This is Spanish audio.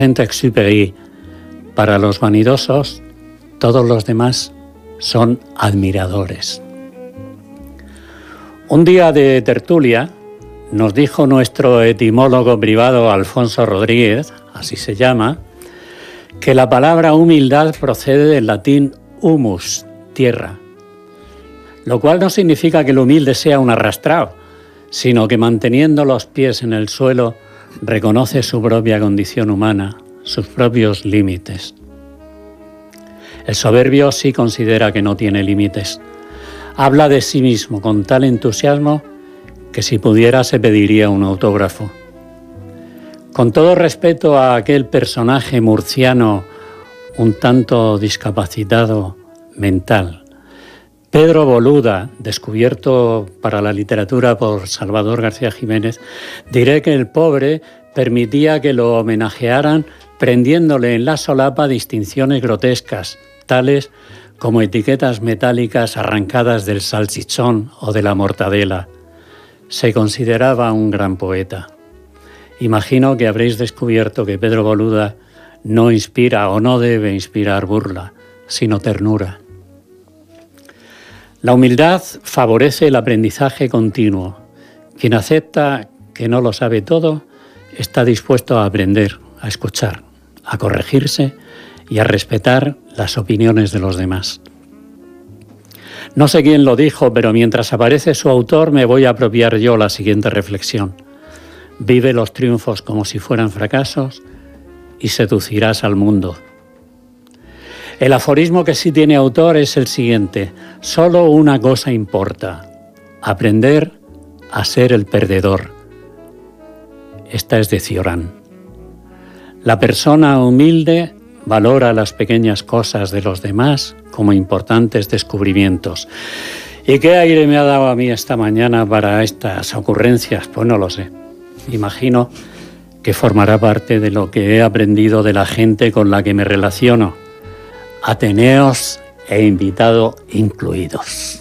Saint-Exupéry: para los vanidosos, todos los demás son admiradores. Un día de tertulia nos dijo nuestro etimólogo privado Alfonso Rodríguez, así se llama, que la palabra humildad procede del latín humus, tierra, lo cual no significa que el humilde sea un arrastrado, sino que manteniendo los pies en el suelo reconoce su propia condición humana, sus propios límites. El soberbio sí considera que no tiene límites. Habla de sí mismo con tal entusiasmo que si pudiera se pediría un autógrafo. Con todo respeto a aquel personaje murciano un tanto discapacitado mental, Pedro Boluda, descubierto para la literatura por Salvador García Jiménez, diré que el pobre permitía que lo homenajearan prendiéndole en la solapa distinciones grotescas, tales como etiquetas metálicas arrancadas del salchichón o de la mortadela. Se consideraba un gran poeta. Imagino que habréis descubierto que Pedro Boluda no inspira o no debe inspirar burla, sino ternura. La humildad favorece el aprendizaje continuo. Quien acepta que no lo sabe todo, está dispuesto a aprender, a escuchar, a corregirse y a respetar las opiniones de los demás. No sé quién lo dijo, pero mientras aparece su autor me voy a apropiar yo la siguiente reflexión. Vive los triunfos como si fueran fracasos y seducirás al mundo. El aforismo que sí tiene autor es el siguiente: solo una cosa importa, aprender a ser el perdedor. Esta es de Cioran. La persona humilde valora las pequeñas cosas de los demás como importantes descubrimientos. ¿Y qué aire me ha dado a mí esta mañana para estas ocurrencias? Pues no lo sé. Imagino que formará parte de lo que he aprendido de la gente con la que me relaciono, ateneos e invitado incluidos.